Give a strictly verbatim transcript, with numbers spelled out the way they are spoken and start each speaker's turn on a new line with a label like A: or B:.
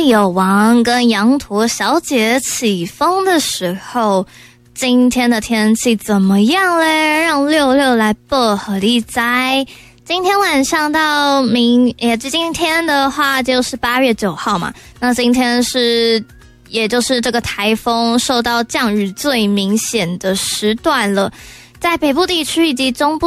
A: 利友王跟羊驼小姐起风的时候，今天的天气怎么样嘞？让六六来报和你知。今天晚上到明，也今天的话就是八月九号嘛。那今天是，也就是这个台风受到降雨最明显的时段了，在北部地区以及中部